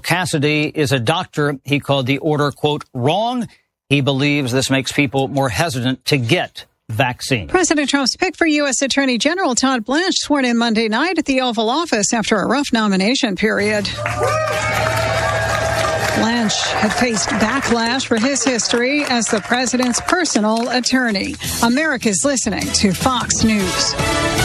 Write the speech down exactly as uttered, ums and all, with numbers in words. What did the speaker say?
Cassidy is a doctor. He called the order, quote, wrong. He believes this makes people more hesitant to get vaccine. President Trump's pick for U S. Attorney General Todd Blanche sworn in Monday night at the Oval Office after a rough nomination period. Blanche had faced backlash for his history as the president's personal attorney. America's listening to Fox News.